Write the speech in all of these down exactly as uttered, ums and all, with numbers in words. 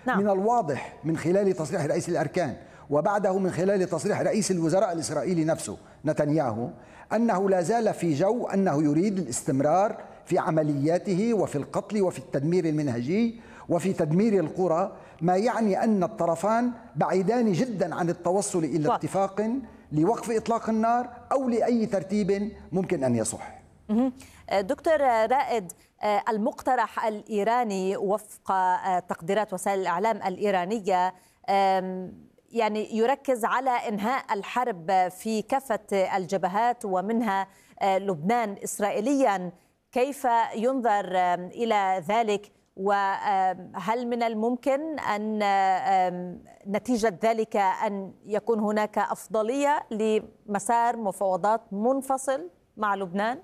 نعم. من الواضح من خلال تصريح رئيس الأركان وبعده من خلال تصريح رئيس الوزراء الإسرائيلي نفسه نتنياهو أنه لا زال في جو أنه يريد الاستمرار في عملياته وفي القتل وفي التدمير المنهجي وفي تدمير القرى، ما يعني أن الطرفان بعيدان جدا عن التوصل إلى اتفاق لوقف إطلاق النار أو لأي ترتيب ممكن أن يصح. دكتور رائد، المقترح الإيراني وفق تقديرات وسائل الإعلام الإيرانية يعني يركز على إنهاء الحرب في كافة الجبهات ومنها لبنان. إسرائيليا كيف ينظر إلى ذلك، وهل من الممكن أن نتيجة ذلك أن يكون هناك أفضلية لمسار مفاوضات منفصل مع لبنان؟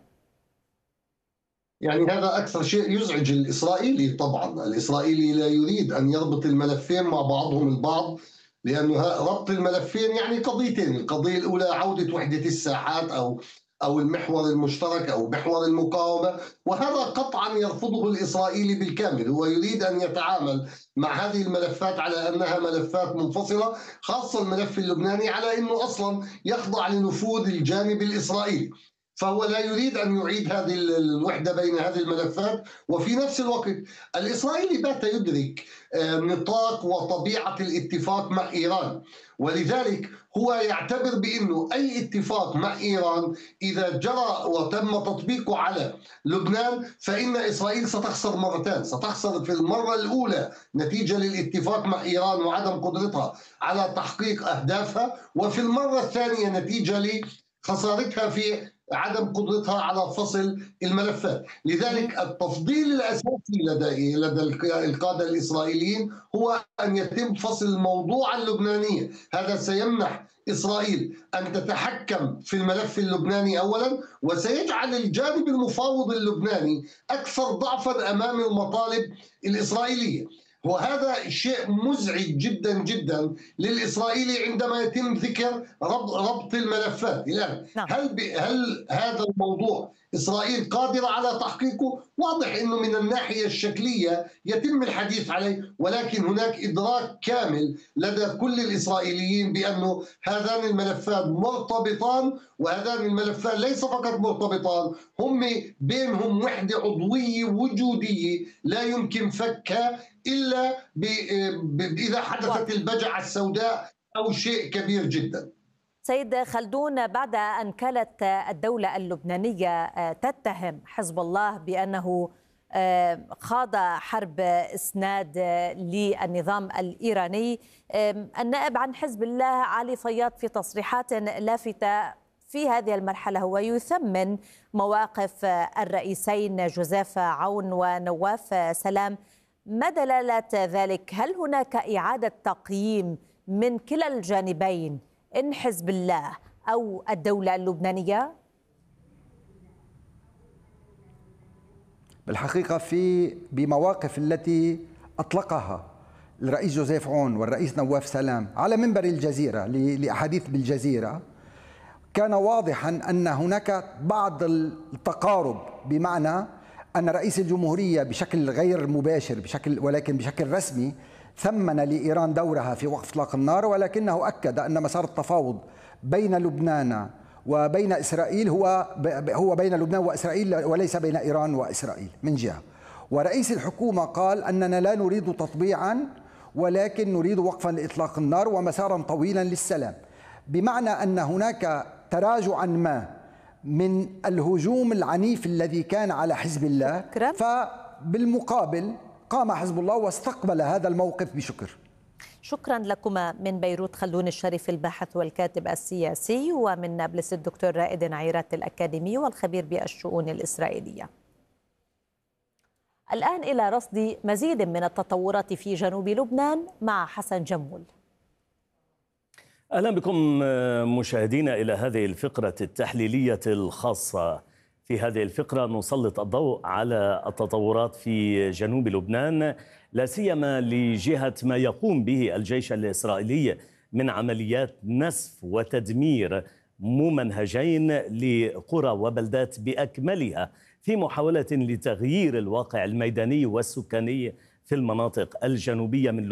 يعني هذا أكثر شيء يزعج الإسرائيلي. طبعا الإسرائيلي لا يريد أن يربط الملفين مع بعضهم البعض، لأنه ربط الملفين يعني قضيتين. القضية الأولى عودة وحدة الساحات أو أو المحور المشترك أو محور المقاومة، وهذا قطعا يرفضه الإسرائيلي بالكامل. هو يريد أن يتعامل مع هذه الملفات على أنها ملفات منفصلة، خاصة الملف اللبناني على أنه أصلا يخضع لنفوذ الجانب الإسرائيلي، فهو لا يريد أن يعيد هذه الوحدة بين هذه الملفات. وفي نفس الوقت الإسرائيلي بات يدرك نطاق وطبيعة الاتفاق مع إيران، ولذلك هو يعتبر بأنه أي اتفاق مع إيران إذا جرى وتم تطبيقه على لبنان فإن إسرائيل ستخسر مرتين. ستخسر في المرة الأولى نتيجة للاتفاق مع إيران وعدم قدرتها على تحقيق أهدافها، وفي المرة الثانية نتيجة لخسارتها في عدم قدرتها على فصل الملفات. لذلك التفضيل الأساسي لدى لدى القادة الإسرائيليين هو أن يتم فصل الموضوع اللبناني. هذا سيمنح إسرائيل أن تتحكم في الملف اللبناني أولا، وسيجعل الجانب المفاوض اللبناني أكثر ضعفا أمام المطالب الإسرائيلية. وهذا شيء مزعج جدا جدا للإسرائيلي عندما يتم ذكر ربط, ربط الملفات الآن. هل, هل هذا الموضوع إسرائيل قادرة على تحقيقه؟ واضح أنه من الناحية الشكلية يتم الحديث عليه، ولكن هناك إدراك كامل لدى كل الإسرائيليين بأنه هذان الملفات مرتبطان، وهذان الملفات ليس فقط مرتبطان، هم بينهم وحدة عضوية وجودية لا يمكن فكها إلا إذا حدثت البجعة السوداء أو شيء كبير جدا. سيد خلدون، بعد أن كانت الدولة اللبنانية تتهم حزب الله بأنه خاض حرب إسناد للنظام الإيراني، النائب عن حزب الله علي فياض في تصريحات لافتة في هذه المرحلة هو يثمن مواقف الرئيسين جوزيف عون ونواف سلام. ما دلالة ذلك؟ هل هناك إعادة تقييم من كلا الجانبين إن حزب الله أو الدولة اللبنانية؟ بالحقيقة في بمواقف التي أطلقها الرئيس جوزيف عون والرئيس نواف سلام على منبر الجزيرة لأحاديث بالجزيرة، كان واضحا أن هناك بعض التقارب، بمعنى أن رئيس الجمهورية بشكل غير مباشر بشكل ولكن بشكل رسمي ثمن لإيران دورها في وقف إطلاق النار، ولكنه أكد أن مسار التفاوض بين لبنان وبين إسرائيل هو هو بين لبنان وإسرائيل وليس بين إيران وإسرائيل من جهة. ورئيس الحكومة قال أننا لا نريد تطبيعا ولكن نريد وقفا لإطلاق النار ومسارا طويلا للسلام، بمعنى أن هناك تراجعا ما من الهجوم العنيف الذي كان على حزب الله، فبالمقابل قام حزب الله واستقبل هذا الموقف بشكر. شكرا لكما من بيروت خلدون الشريف الباحث والكاتب السياسي، ومن نابلس الدكتور رائد عيرات الأكاديمي والخبير بالشؤون الإسرائيلية. الآن إلى رصد مزيد من التطورات في جنوب لبنان مع حسن جمول. أهلا بكم مشاهدينا إلى هذه الفقرة التحليلية الخاصة. في هذه الفقرة نسلط الضوء على التطورات في جنوب لبنان، لا سيما لجهة ما يقوم به الجيش الإسرائيلي من عمليات نسف وتدمير ممنهجين لقرى وبلدات بأكملها في محاولة لتغيير الواقع الميداني والسكاني في المناطق الجنوبية من